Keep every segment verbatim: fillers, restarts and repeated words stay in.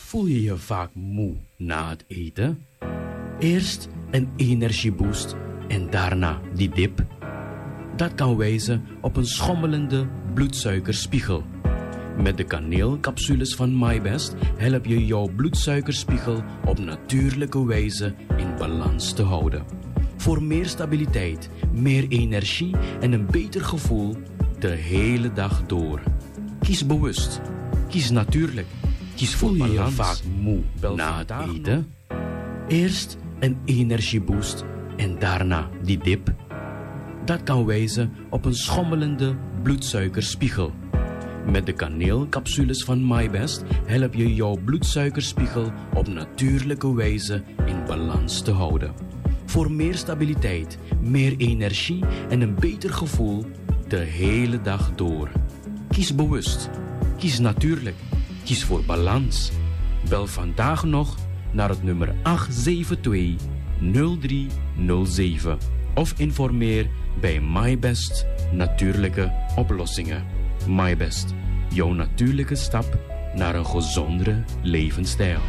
Voel je je vaak moe na het eten? Eerst een energieboost en daarna die dip? Dat kan wijzen op een schommelende bloedsuikerspiegel. Met de kaneelcapsules van MyBest help je jouw bloedsuikerspiegel op natuurlijke wijze in balans te houden. Voor meer stabiliteit, meer energie en een beter gevoel de hele dag door. Kies bewust. Kies natuurlijk. Kies voor balans. Voel je je vaak moe na het eten? Eerst een energieboost en daarna die dip? Dat kan wijzen op een schommelende bloedsuikerspiegel. Met de kaneelcapsules van MyBest help je jouw bloedsuikerspiegel op natuurlijke wijze in balans te houden. Voor meer stabiliteit, meer energie en een beter gevoel de hele dag door. Kies bewust. Kies natuurlijk. Kies voor balans. Bel vandaag nog naar het nummer acht zeven twee nul drie nul zeven of informeer bij MyBest Natuurlijke Oplossingen. MyBest, jouw natuurlijke stap naar een gezondere levensstijl.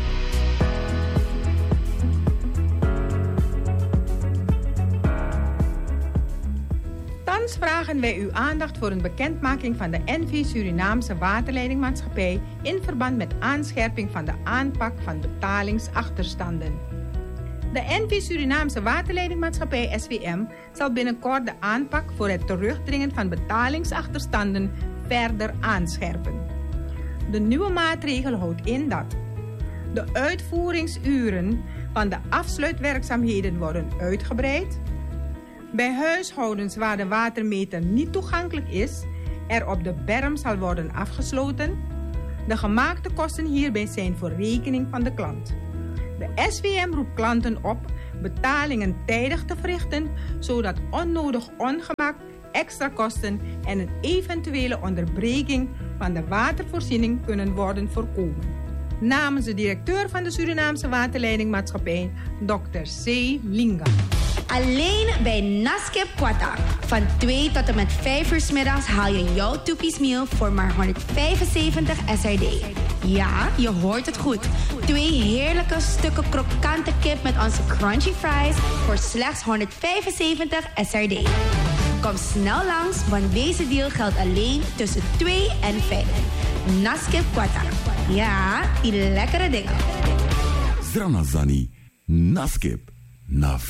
Thans vragen wij uw aandacht voor een bekendmaking van de N V Surinaamse Waterleidingmaatschappij in verband met aanscherping van de aanpak van betalingsachterstanden. De N V Surinaamse Waterleidingmaatschappij S W M zal binnenkort de aanpak voor het terugdringen van betalingsachterstanden verder aanscherpen. De nieuwe maatregel houdt in dat de uitvoeringsuren van de afsluitwerkzaamheden worden uitgebreid. Bij huishoudens waar de watermeter niet toegankelijk is, er op de berm zal worden afgesloten. De gemaakte kosten hierbij zijn voor rekening van de klant. De S W M roept klanten op betalingen tijdig te verrichten, zodat onnodig ongemak, extra kosten en een eventuele onderbreking van de watervoorziening kunnen worden voorkomen. Namens de directeur van de Surinaamse Waterleidingmaatschappij, dokter C. Linga. Alleen bij Naskip Qatar. Van twee tot en met vijf uur 's middags haal je jouw two-piece meal voor maar honderdvijfenzeventig S R D. Ja, je hoort het goed. Twee heerlijke stukken krokante kip met onze crunchy fries voor slechts honderdvijfenzeventig S R D. Kom snel langs, want deze deal geldt alleen tussen twee en vijf. Naskip Qatar. Ja, die lekkere dingen. Zranazani. Naskip. Na